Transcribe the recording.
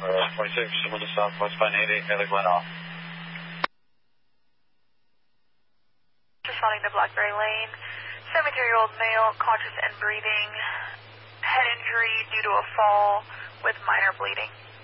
26, similar to Southwest 980, Haley Glen off. Responding to Blackberry Lane, 73-year-old male, conscious and breathing, head injury due to a fall with minor bleeding.